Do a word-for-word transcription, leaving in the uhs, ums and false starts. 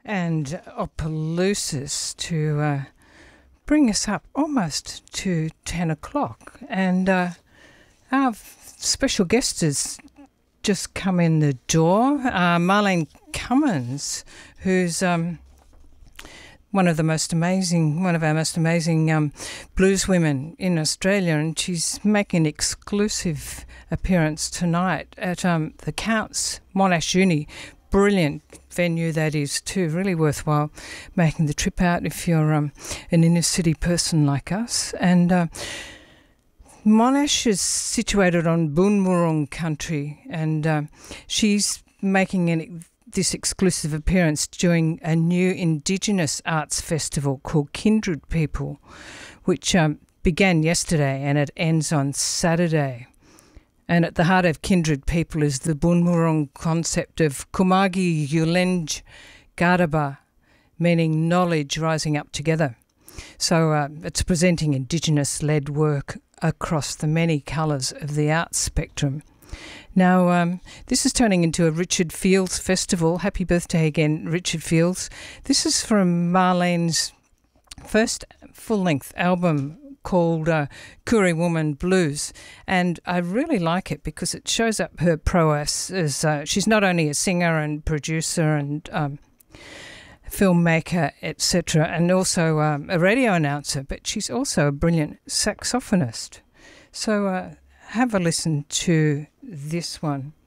and Opelousas to uh, bring us up almost to ten o'clock. And uh, our special guest has just come in the door, uh, Marlene Cummins, who's um, one of the most amazing, one of our most amazing um, blues women in Australia, and she's making an exclusive appearance tonight at um, the Counts, Monash Uni. Brilliant venue that is too, really worthwhile making the trip out if you're um, an inner city person like us. And uh, Monash is situated on Boon Wurrung country, and uh, she's making an, this exclusive appearance during a new Indigenous arts festival called Kindred People, which um, began yesterday and it ends on Saturday. And at the heart of Kindred People is the Boon Wurrung concept of Kumagi Yulenj Gadaba, meaning knowledge rising up together. So uh, it's presenting Indigenous-led work across the many colours of the arts spectrum. Now, um, this is turning into a Richard Fields festival. Happy birthday again, Richard Fields. This is from Marlene's first full-length album called uh, Koori Woman Blues, and I really like it because it shows up her prowess as uh, she's not only a singer and producer and um, filmmaker, et cetera, and also um, a radio announcer, but she's also a brilliant saxophonist. So uh, have a listen to this one.